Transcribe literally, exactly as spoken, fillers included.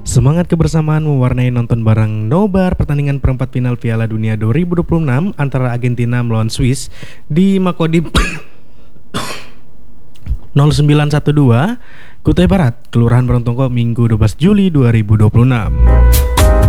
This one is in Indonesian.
Semangat kebersamaan mewarnai nonton bareng nobar pertandingan perempat final Piala Dunia dua ribu dua puluh enam antara Argentina melawan Swiss di Makodim nol sembilan satu dua Kutai Barat, Kelurahan Borontongko, Minggu dua belas Juli dua ribu dua puluh enam.